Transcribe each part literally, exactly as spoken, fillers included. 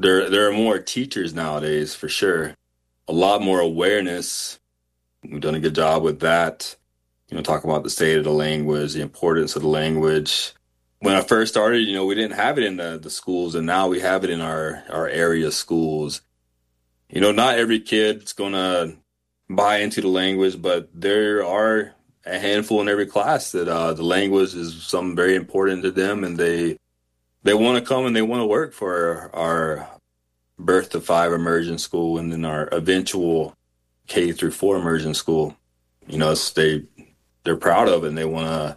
There, there are more teachers nowadays, for sure. A lot more awareness. We've done a good job with that. You know, talk about the state of the language, the importance of the language. When I first started, you know, we didn't have it in the, the schools, and now we have it in our, our area schools. You know, not every kid's going to buy into the language, but there are a handful in every class that uh, the language is something very important to them, and they they want to come and they want to work for our birth to five immersion school and then our eventual K through four immersion school. You know, it's, they they're proud of it, and they want to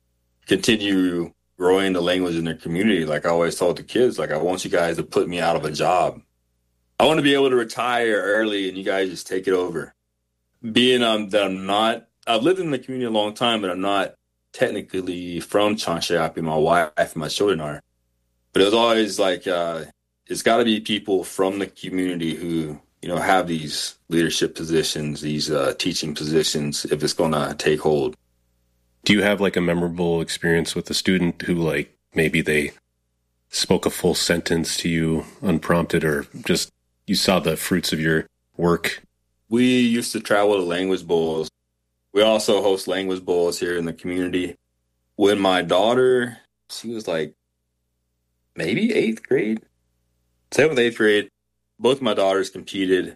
continue growing the language in their community. Like I always told the kids, like I want you guys to put me out of a job. I want to be able to retire early and you guys just take it over. Being um, that I'm not, I've lived in the community a long time, but I'm not technically from Changsha. My wife and my children are. But it was always like, uh, it's got to be people from the community who, you know, have these leadership positions, these uh, teaching positions, if it's going to take hold. Do you have like a memorable experience with a student who like maybe they spoke a full sentence to you unprompted, or just you saw the fruits of your work? We used to travel to language bowls. We also host language bowls here in the community. When my daughter, she was like maybe eighth grade, seventh, eighth grade, both my daughters competed,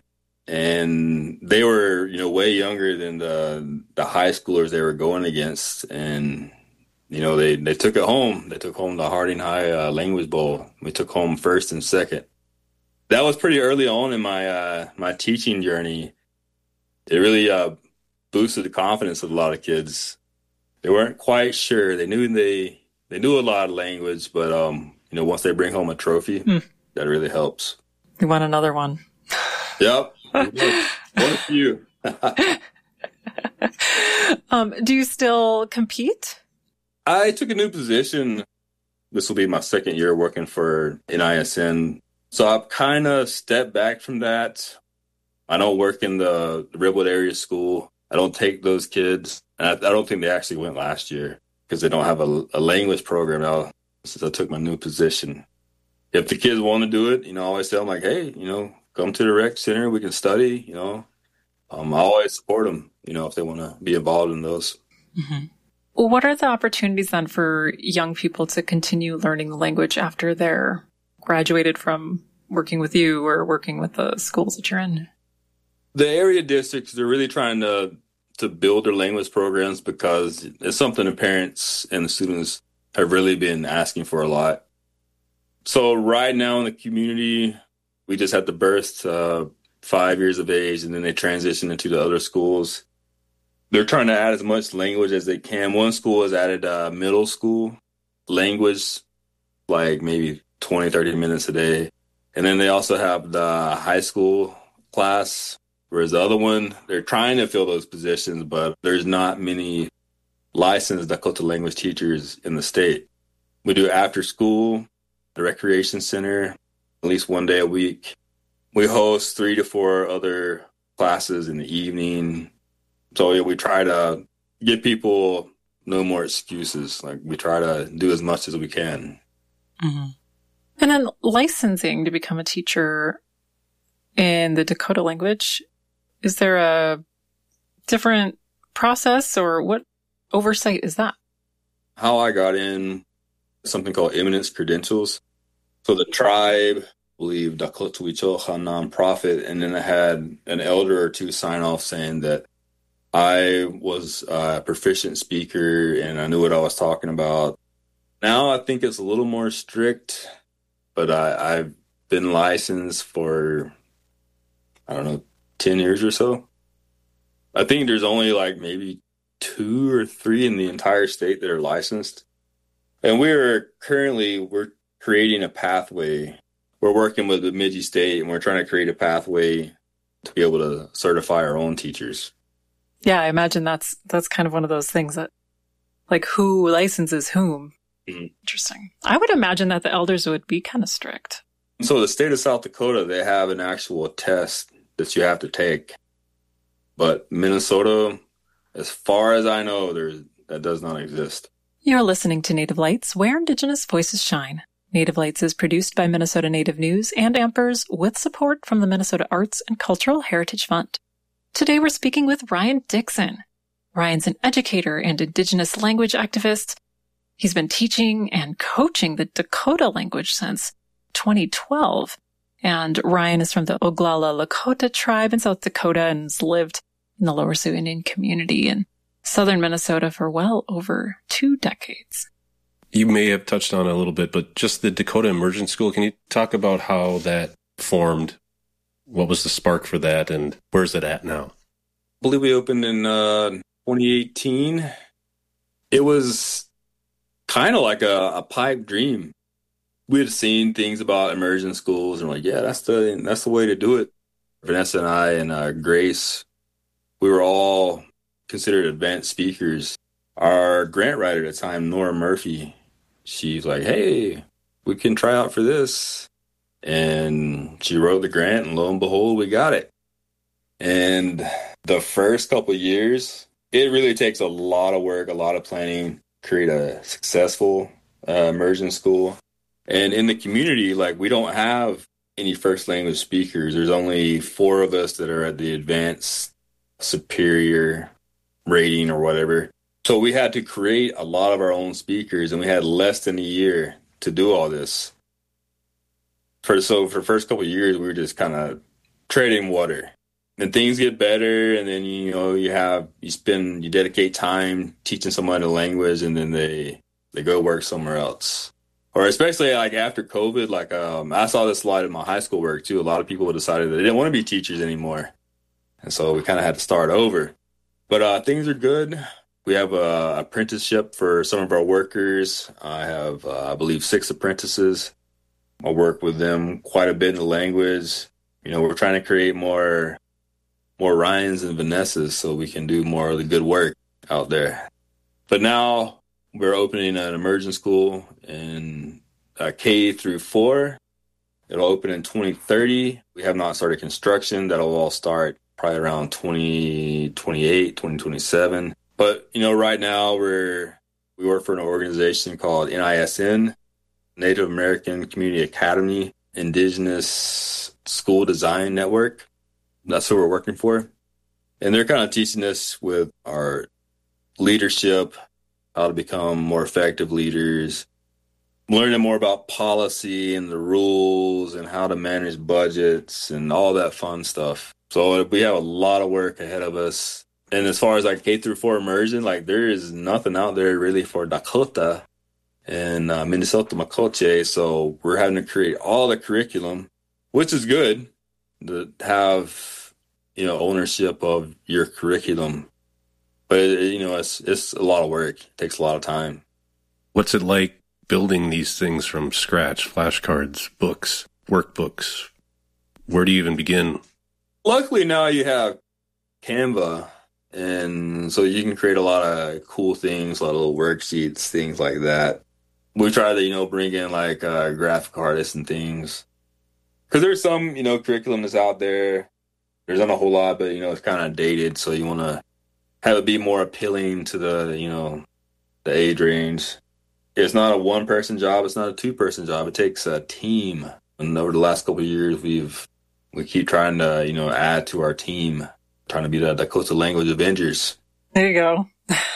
and they were, you know, way younger than the the high schoolers they were going against. And, you know, they, they took it home. They took home the Harding High uh, Language Bowl. We took home first and second. That was pretty early on in my uh, my teaching journey. It really uh, boosted the confidence of a lot of kids. They weren't quite sure. They knew they they knew a lot of language, but um, you know, once they bring home a trophy, mm. that really helps. You want another one? Yep, one a few. um, do you still compete? I took a new position. This will be my second year working for N I S N. So I've kind of stepped back from that. I don't work in the Redwood area school. I don't take those kids. And I, I don't think they actually went last year because they don't have a, a language program now since I took my new position. If the kids want to do it, you know, I always tell them like, hey, you know, come to the rec center. We can study, you know. Um, I always support them, you know, if they want to be involved in those. Mm-hmm. Well, what are the opportunities then for young people to continue learning the language after they're graduated from working with you or working with the schools that you're in? The area districts, they're really trying to to build their language programs because it's something the parents and the students have really been asking for a lot. So right now in the community, we just had the birth uh, five years of age, and then they transition into the other schools. They're trying to add as much language as they can. One school has added uh, middle school language, like maybe twenty, thirty minutes a day. And then they also have the high school class, whereas the other one, they're trying to fill those positions, but there's not many licensed Dakota language teachers in the state. We do after school, the recreation center, at least one day a week. We host three to four other classes in the evening. So yeah, we try to give people no more excuses. Like we try to do as much as we can. Mm-hmm. And then licensing to become a teacher in the Dakota language, is there a different process or what oversight is that? How I got in something called Eminence Credentials. So the tribe, I believe Dakota Wichocha nonprofit, and then I had an elder or two sign off saying that I was a proficient speaker and I knew what I was talking about. Now I think it's a little more strict, but I, I've been licensed for, I don't know, ten years or so. I think there's only like maybe two or three in the entire state that are licensed. And we're currently, we're creating a pathway. We're working with Bemidji State and we're trying to create a pathway to be able to certify our own teachers. Yeah, I imagine that's that's kind of one of those things that, like, who licenses whom? Mm-hmm. Interesting. I would imagine that the elders would be kind of strict. So the state of South Dakota, they have an actual test that you have to take. But Minnesota, as far as I know, there that does not exist. You're listening to Native Lights, where Indigenous voices shine. Native Lights is produced by Minnesota Native News and Ampers with support from the Minnesota Arts and Cultural Heritage Fund. Today we're speaking with Ryan Dixon. Ryan's an educator and Indigenous language activist. He's been teaching and coaching the Dakota language since twenty twelve. And Ryan is from the Oglala Lakota tribe in South Dakota and has lived in the Lower Sioux Indian community in southern Minnesota for well over two decades. You may have touched on it a little bit, but just the Dakota Immersion School, can you talk about how that formed? What was the spark for that, and where's it at now? I believe we opened in uh, twenty eighteen. It was kind of like a, a pipe dream. We had seen things about immersion schools, and we're like, yeah, that's the that's the way to do it. Vanessa and I and uh, Grace, we were all considered advanced speakers. Our grant writer at the time, Nora Murphy, she's like, hey, we can try out for this. And she wrote the grant, and lo and behold, we got it. And the first couple of years, it really takes a lot of work, a lot of planning, to create a successful uh, immersion school. And in the community, like, we don't have any first language speakers. There's only four of us that are at the advanced superior rating or whatever. So we had to create a lot of our own speakers, and we had less than a year to do all this. For so for the first couple of years, we were just kind of treading water. And things get better, and then you know you have you spend you dedicate time teaching someone a language, and then they they go work somewhere else. Or especially like after COVID, like um, I saw this a lot in my high school work too. A lot of people decided that they didn't want to be teachers anymore, and so we kind of had to start over. But uh, things are good. We have a apprenticeship for some of our workers. I have, uh, I believe, six apprentices. I work with them quite a bit in the language. You know, we're trying to create more, more Ryans and Vanessas so we can do more of the good work out there. But now we're opening an immersion school in uh, K through four. It'll open in twenty thirty. We have not started construction. That'll all start probably around twenty twenty-eight, twenty twenty-seven. But, you know, right now we're we work for an organization called N I S N, Native American Community Academy Indigenous School Design Network. That's who we're working for. And they're kind of teaching us with our leadership, how to become more effective leaders, learning more about policy and the rules and how to manage budgets and all that fun stuff. So we have a lot of work ahead of us. And as far as like K through four immersion, like there is nothing out there really for Dakota and uh, Minnesota Makoche. So we're having to create all the curriculum, which is good to have, you know, ownership of your curriculum. But, you know, it's it's a lot of work. It takes a lot of time. What's it like building these things from scratch? Flashcards, books, workbooks. Where do you even begin? Luckily now you have Canva. And so you can create a lot of cool things, a lot of little worksheets, things like that. We try to, you know, bring in like uh, graphic artists and things. Because there's some, you know, curriculum that's out there. There's not a whole lot, but, you know, it's kind of dated. So you want to have it be more appealing to the, you know, the age range. It's not a one-person job. It's not a two-person job. It takes a team. And over the last couple of years, we've we keep trying to, you know, add to our team. Trying to be the Dakota Language Avengers. There you go.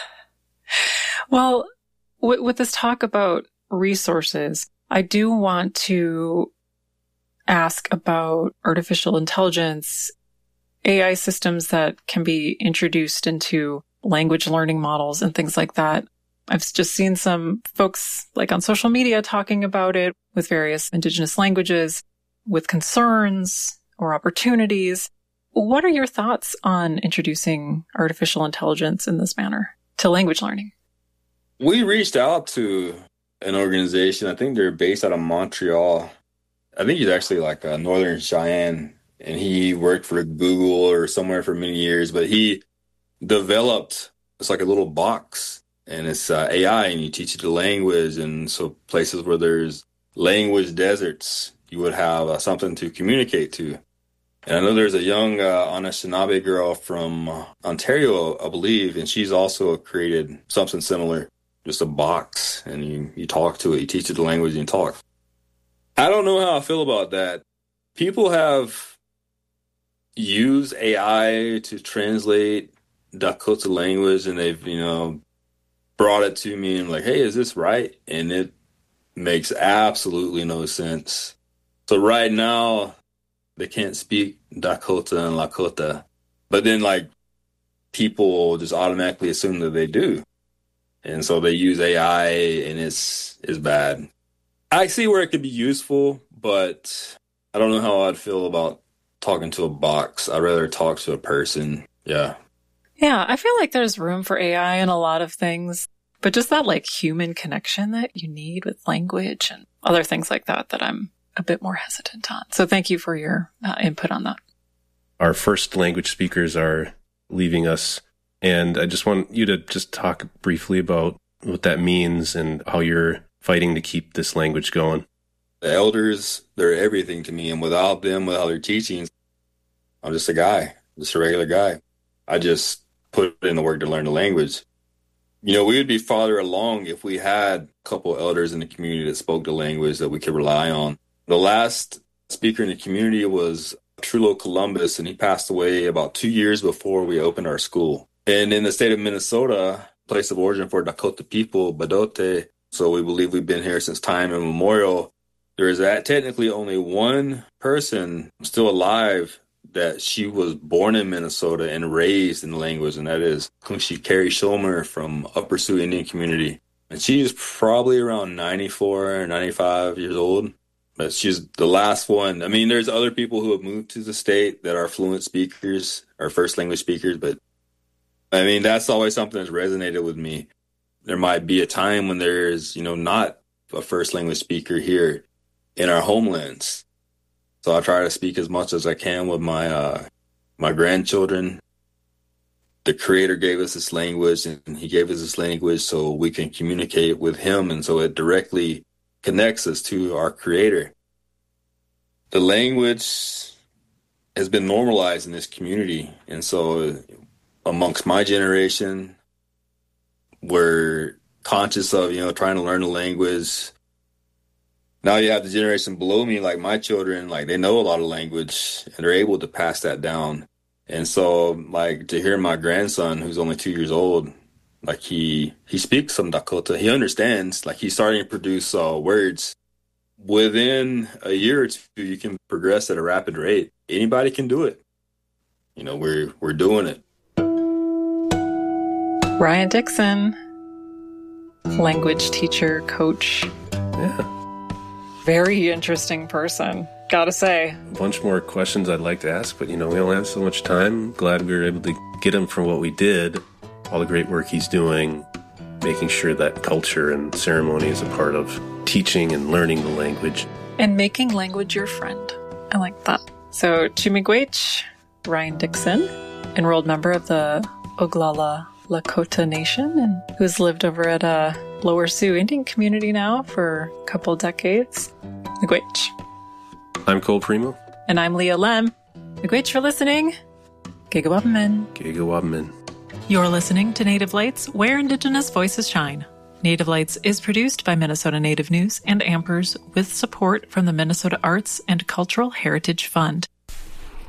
Well, with, with this talk about resources, I do want to ask about artificial intelligence, A I systems that can be introduced into language learning models and things like that. I've just seen some folks like on social media talking about it with various Indigenous languages, with concerns or opportunities. What are your thoughts on introducing artificial intelligence in this manner to language learning? We reached out to an organization. I think they're based out of Montreal. I think he's actually like a Northern Cheyenne, and he worked for Google or somewhere for many years, but he developed, it's like a little box, and it's uh, A I, and you teach it the language. And so places where there's language deserts, you would have uh, something to communicate to. And I know there's a young uh, Anishinaabe girl from uh, Ontario, I believe, and she's also created something similar, just a box, and you, you talk to it, you teach it the language and you talk. I don't know how I feel about that. People have used A I to translate Dakota language, and they've, you know, brought it to me and like, hey, is this right? And it makes absolutely no sense. So right now, they can't speak Dakota and Lakota, but then like people just automatically assume that they do, and so they use A I, and it's it's bad. I see where it could be useful, but I don't know how I'd feel about talking to a box. I'd rather talk to a person. Yeah. Yeah, I feel like there's room for A I in a lot of things, but just that like human connection that you need with language and other things like that, that I'm a bit more hesitant on. So thank you for your uh, input on that. Our first language speakers are leaving us, and I just want you to just talk briefly about what that means and how you're fighting to keep this language going. The elders, they're everything to me, and without them, without their teachings, I'm just a guy, just a regular guy. I just put in the work to learn the language. You know, we would be farther along if we had a couple elders in the community that spoke the language that we could rely on. The last speaker in the community was Trullo Columbus, and he passed away about two years before we opened our school. And in the state of Minnesota, place of origin for Dakota people, Bdote, so we believe we've been here since time immemorial. There is that technically only one person still alive that she was born in Minnesota and raised in the language, and that is Kunshi Carrie Schulmer from Upper Sioux Indian Community. And she's probably around ninety-four or ninety-five years old, but she's the last one. I mean, there's other people who have moved to the state that are fluent speakers, or first language speakers, but I mean, that's always something that's resonated with me. There might be a time when there's, you know, not a first language speaker here in our homelands. So I try to speak as much as I can with my uh, my grandchildren. The Creator gave us this language, and He gave us this language so we can communicate with Him, and so it directly connects us to our Creator. The language has been normalized in this community, and so amongst my generation, we're conscious of, you know, trying to learn the language. Now you have the generation below me, like my children, like they know a lot of language and they're able to pass that down. And so like to hear my grandson, who's only two years old, like he, he speaks some Dakota, he understands, like he's starting to produce uh, words. Within a year or two, you can progress at a rapid rate. Anybody can do it. You know, we're, we're doing it. Ryan Dixon, language teacher, coach. Yeah. Very interesting person, gotta say. A bunch more questions I'd like to ask, but you know, we only have so much time. Glad we were able to get him for what we did. All the great work he's doing, making sure that culture and ceremony is a part of teaching and learning the language. And making language your friend. I like that. So, Chi-miigwech, Ryan Dixon, enrolled member of the Oglala Lakota Nation, and who's lived over at a Lower Sioux Indian community now for a couple decades. Miigwech. I'm Cole Primo. And I'm Leah Lem. Miigwech for listening. Gigawabamin. Gigawabamin. You're listening to Native Lights, where Indigenous voices shine. Native Lights is produced by Minnesota Native News and Ampers with support from the Minnesota Arts and Cultural Heritage Fund.